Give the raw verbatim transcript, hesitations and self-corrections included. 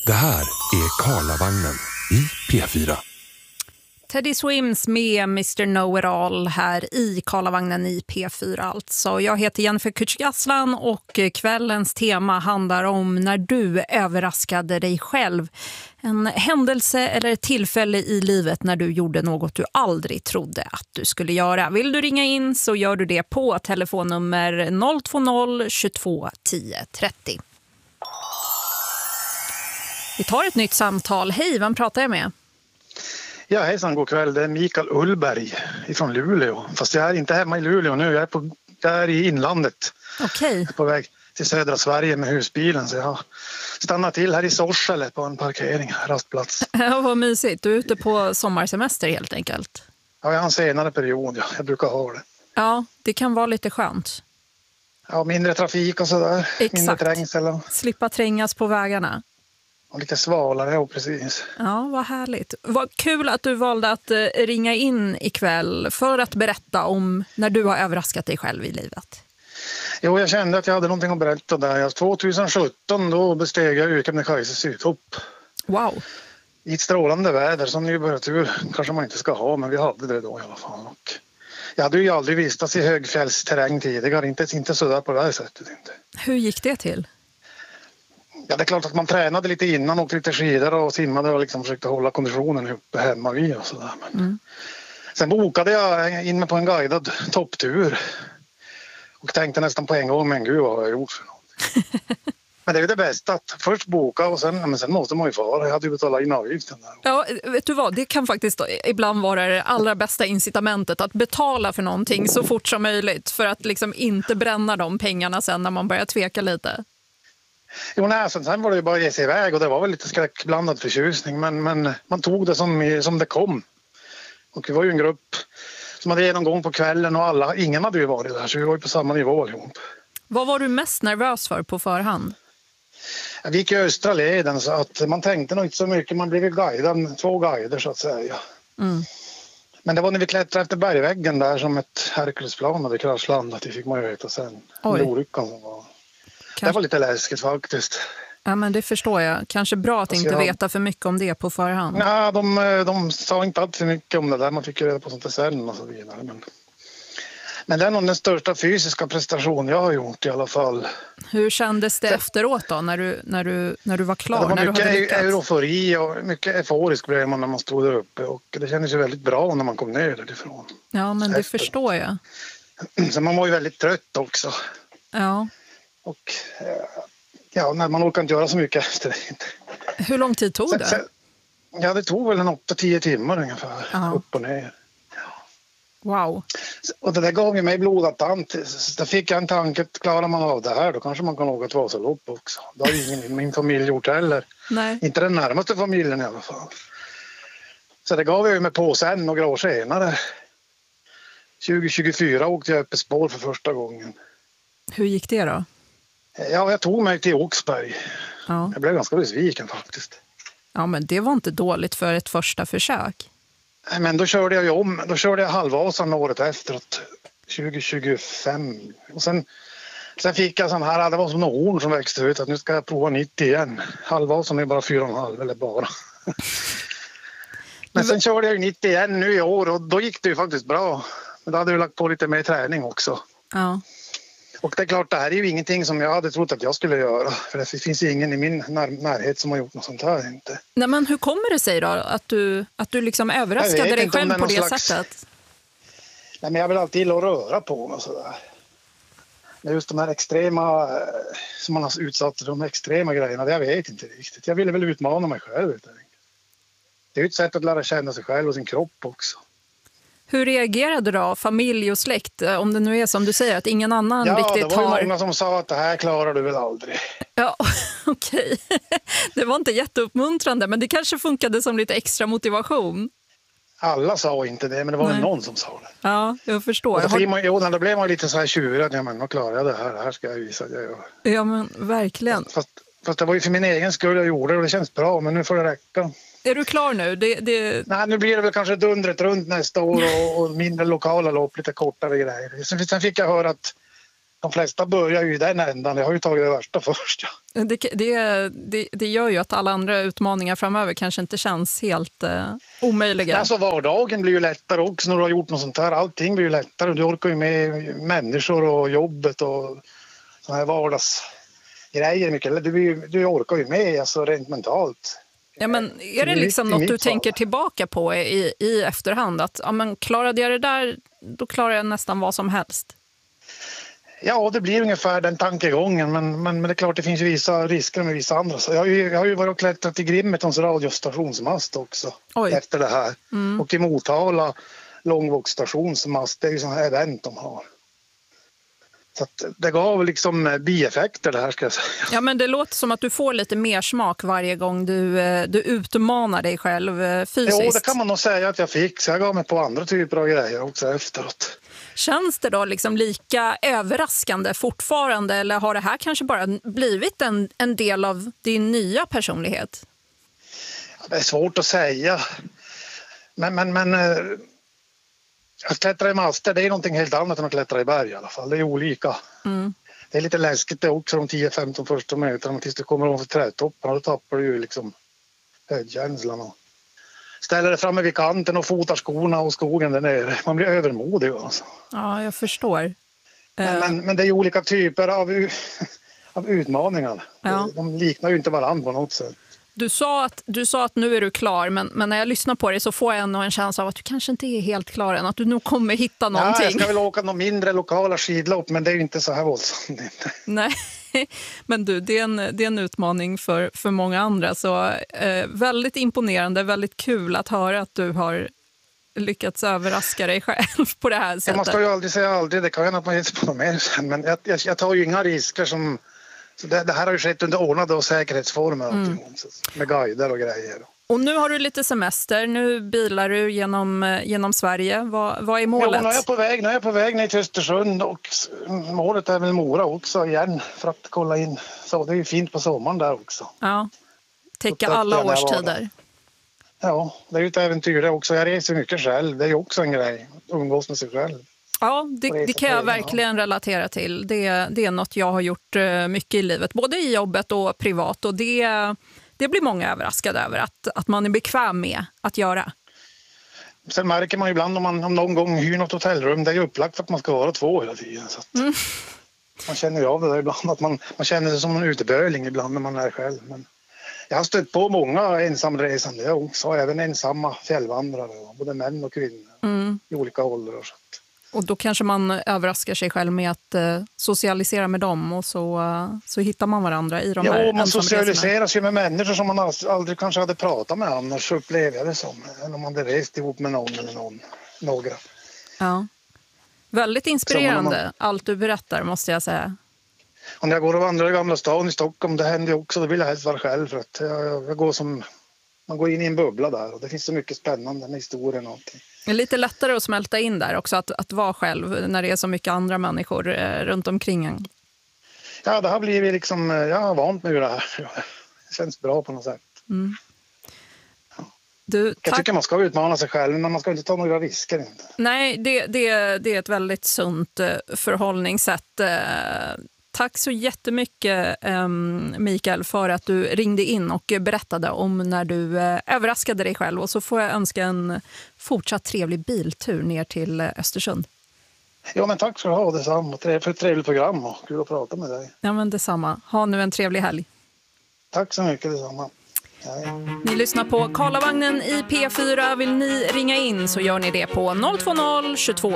Det här är Karlavagnen i P fyra. Teddy Swims med mister Know-It-All här i Karlavagnen i P fyra alltså. Jag heter Jennifer Kücükaslan och kvällens tema handlar om när du överraskade dig själv. En händelse eller ett tillfälle i livet när du gjorde något du aldrig trodde att du skulle göra. Vill du ringa in så gör du det på telefonnummer noll två noll tjugotvå tio trettio. Vi tar ett nytt samtal. Hej, vem pratar jag med? Ja, hejsan, god kväll. Det är Mikael Ullberg från Luleå. Fast jag är inte hemma i Luleå nu. Jag är, på, jag är i inlandet. Okej. Jag är på väg till södra Sverige med husbilen. Så jag har stannat till här i Sorsele på en parkering, rastplats. Ja, vad mysigt. Du är ute på sommarsemester helt enkelt. Ja, jag har en senare period. Ja. Jag brukar ha det. Ja, det kan vara lite skönt. Ja, mindre trafik och sådär. Exakt. Mindre trängsel. Och... Slippa trängas på vägarna. Och lite svalare, ja precis. Ja, vad härligt. Vad kul att du valde att ringa in ikväll för att berätta om när du har överraskat dig själv i livet. Jo, jag kände att jag hade någonting att berätta där. tjugohundrasjutton då besteg jag Kebnekaise Sydtopp. Wow. I ett strålande väder som nybörjartur kanske man inte ska ha, men vi hade det då i alla fall. Och jag hade ju aldrig vistats i högfällsterräng tidigare, inte, inte sådär på det här sättet. Inte. Hur gick det till? Ja, det är klart att man tränade lite innan, åkte lite skidor och simmade och liksom försökte hålla konditionen uppe hemma vid och sådär. Men Mm. sen bokade jag in mig på en guidad topptur och tänkte nästan på en gång, men gud vad har jag gjort för någonting? Men det är ju det bästa, att först boka och sen, men sen måste man ju fara. Jag hade ju betalat in avgiften där. Ja, vet du vad? Det kan faktiskt ibland vara det allra bästa incitamentet att betala för någonting så fort som möjligt för att liksom inte bränna de pengarna sen när man börjar tveka lite. Jo, nej, sen var det ju bara att ge sig iväg och det var väl lite skräckblandad förtjusning, men, men man tog det som, som det kom. Och det var ju en grupp som hade genomgång på kvällen och alla, ingen hade ju varit där, så vi var ju på samma nivå allihop. Vad var du mest nervös för på förhand? Vi gick i östra leden så att man tänkte nog inte så mycket, man blev guidad, två guider så att säga. Mm. Men det var när vi klättrade efter bergväggen där som ett Herkulesplan hade kraschlandat, det fick man ju veta sen. Oj. Den olyckan som var. Kanske... Det var lite läskigt faktiskt. Ja, men det förstår jag. Kanske bra att alltså, inte jag... veta för mycket om det på förhand. Nej, de, de sa inte allt för mycket om det där. Man fick ju reda på sånt där sen och så vidare. Men, men det är nog den största fysiska prestation jag har gjort i alla fall. Hur kändes det, det... efteråt då, när du, när du, när du var klar? Det var när mycket du hade lyckats? eufori och mycket euforisk blev man när man stod där uppe. Och det kändes ju väldigt bra när man kom ner därifrån. Ja, men det Efter. förstår jag. Så man var ju väldigt trött också. Ja. Och ja, när man orkar inte göra så mycket efter det. Hur lång tid tog sen, det? Sen, ja, det tog väl en åtta tio timmar ungefär. Aha. Upp och ner. Wow. Och det där gav ju mig blodad tand. Då fick jag en tanke, klarar man av det här då kanske man kan åka ett Vasalopp också. Det har ju ingen i min familj gjort heller. Nej. Inte den närmaste familjen i alla fall. Så det gav jag ju mig på sen några år senare. tjugo tjugofyra åkte jag upp ett spår för första gången. Hur gick det då? Ja, jag tog mig till Oxberg. Ja. Jag blev ganska besviken faktiskt. Ja, men det var inte dåligt för ett första försök. Men då körde jag ju om. Då körde jag halvvasan året efteråt. tjugo tjugofem. Och sen, sen fick jag sån här, det var som någon horn som växte ut. Att nu ska jag prova nittio igen. Halvvasan är bara fyra och en halv eller bara. Men sen körde jag ju nittio igen nu i år och då gick det ju faktiskt bra. Men då hade jag lagt på lite mer träning också. Ja. Och det är klart, det här är ju ingenting som jag hade trott att jag skulle göra. För det finns ingen i min när- närhet som har gjort något sånt här inte. Nej, men hur kommer det sig då att du, att du liksom överraskade dig själv på det slags... sättet? Nej, men jag vill alltid att röra på mig och sådär. Men just de här extrema, som man har utsatt för, de extrema grejerna, det jag vet inte riktigt. Jag ville väl utmana mig själv. Det är ju ett sätt att lära känna sig själv och sin kropp också. Hur reagerade då familj och släkt, om det nu är som du säger att ingen annan ja, riktigt har... Ja, det var ju många som sa att det här klarar du väl aldrig. Ja, okej. Okay. Det var inte jätteuppmuntrande, men det kanske funkade som lite extra motivation. Alla sa inte det, men det var väl någon som sa det. Ja, jag förstår. Och då, man, jo, då blev man lite så här tjurig. Ja, men då klarar jag det här. Det här ska jag visa att jag gör. Ja, men verkligen. Fast, fast det var ju för min egen skull jag gjorde det och det känns bra, men nu får det räcka. Är du klar nu? Det, det... Nej, nu blir det väl kanske dundret runt nästa år och, och mindre lokala lopp, lite kortare grejer. Sen, sen fick jag höra att de flesta börjar ju i den ändan. Jag har ju tagit det värsta först. Ja. Det, det, det, det gör ju att alla andra utmaningar framöver kanske inte känns helt eh, omöjliga. Alltså vardagen blir ju lättare också när du har gjort något sånt här. Allting blir ju lättare. Du orkar ju med människor och jobbet och såna här vardagsgrejer mycket. Du, du orkar ju med alltså rent mentalt. Ja, men är det liksom något du tänker tillbaka på i, i efterhand? Att ja, men klarade jag det där, då klarar jag nästan vad som helst. Ja, det blir ungefär den tankegången. Men, men, men det är klart, det finns ju vissa risker med vissa andra. Så jag, har ju, jag har ju varit och klättrat i Grimmetons radiostationsmast också. Oj. Efter det här. Mm. Och i Motala långvågsstationsmast, det är ju sådana här event de har. Så att det gav liksom bieffekter det här, ska jag säga. Ja, men det låter som att du får lite mer smak varje gång du, du utmanar dig själv fysiskt. Jo, det kan man nog säga att jag fick. Så jag gav mig på andra typer av grejer också efteråt. Känns det då liksom lika överraskande fortfarande, eller har det här kanske bara blivit en, en del av din nya personlighet? Ja, det är svårt att säga. Men... men, men att klättra i master, det är någonting helt annat än att klättra i berg i alla fall. Det är olika. Mm. Det är lite läskigt det också de tio femton första meterna tills du kommer ovanför trädtopparna. Då tappar du ju liksom höjdkänslan och ställer dig framme vid kanten och fotar skorna och skogen där nere. Man blir övermodig alltså. Ja, jag förstår. Men, men, men det är ju olika typer av, av utmaningar. Ja. De liknar ju inte varandra på något sätt. Du sa, att, du sa att nu är du klar, men, men när jag lyssnar på dig så får jag ändå en känsla av att du kanske inte är helt klar än, att du nog kommer hitta någonting. Ja, jag ska väl åka några mindre lokala skidlopp, men det är ju inte så här våldsamt. Nej, men du, det är en, det är en utmaning för, för många andra, så eh, väldigt imponerande, väldigt kul att höra att du har lyckats överraska dig själv på det här sättet. Ja, man ska ju aldrig säga aldrig, det kan ju att man inte på mer sen, men jag, jag, jag tar ju inga risker som... Så det, det här har ju skett under ordnade och säkerhetsformer mm. med guider och grejer. Och nu har du lite semester, nu bilar du genom, genom Sverige. Vad, vad är målet? Jo, nu är jag på väg, nu är jag på väg ner till Östersund och målet är väl Mora också igen för att kolla in. Så det är ju fint på sommaren där också. Ja, täcka alla årstider. Ja, det är ju ett äventyr det också. Jag reser mycket själv, det är ju också en grej, umgås med sig själv. Ja, det, det kan jag verkligen relatera till. Det, det är något jag har gjort mycket i livet, både i jobbet och privat. Och det, det blir många överraskade över att, att man är bekväm med att göra. Sen märker man ibland om man om någon gång hyr något hotellrum, det är ju upplagt för att man ska vara två hela tiden. Så att mm. Man känner ju av det där ibland, att man, man känner sig som en uteböling ibland när man är själv. Men jag har stött på många ensamresande också, även ensamma fjällvandrare, både män och kvinnor mm. i olika åldrar. Så att och då kanske man överraskar sig själv med att eh, socialisera med dem och så, uh, så hittar man varandra i de ja, här Ja, man socialiseras ju med människor som man aldrig kanske hade pratat med annars, upplever jag det som. Än om man hade rest ihop med någon eller någon, några. Ja. Väldigt inspirerande man, allt du berättar, måste jag säga. Och när jag går och vandrar i Gamla stan i Stockholm, det händer också, då vill jag helst vara själv för att jag, jag, jag går som... Man går in i en bubbla där och det finns så mycket spännande med historien och allting. Det är lite lättare att smälta in där också, att, att vara själv när det är så mycket andra människor eh, runt omkring en. Ja, det har blivit liksom, jag har vant mig vid det här. Det känns bra på något sätt. Mm. Ja. Du, jag tycker man ska utmana sig själv, men man ska inte ta några risker. Inte. Nej, det, det, det är ett väldigt sunt förhållningssätt. Tack så jättemycket Mikael för att du ringde in och berättade om när du överraskade dig själv. Och så får jag önska en fortsatt trevlig biltur ner till Östersund. Ja, men tack ska du ha, detsamma. För ett trevligt program och kul att prata med dig. Ja, men detsamma. Ha nu en trevlig helg. Tack så mycket, detsamma. Hej. Ni lyssnar på Karlavagnen i P fyra. Vill ni ringa in så gör ni det på noll två noll tjugotvå